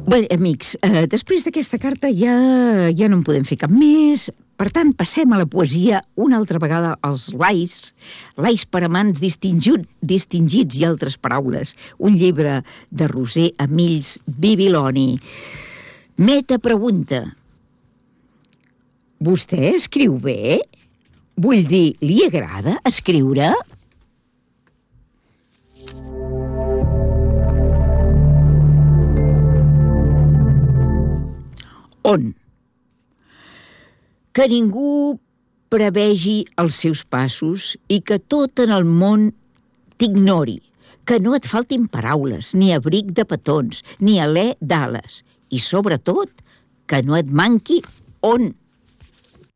Bé, amics, després d'aquesta carta ja no en podem fer cap més. Per tant, passem a la poesia una altra vegada als lais per amants distingits i altres paraules. Un llibre de Roser Amills Bibiloni. Meta pregunta. Vostè escriu bé? Vull dir, li agrada escriure? On? Que ningú prevegi els seus passos i que tot en el món t'ignori, que no et faltin paraules, ni abric de petons, ni alè d'ales, i sobretot que no et manqui on.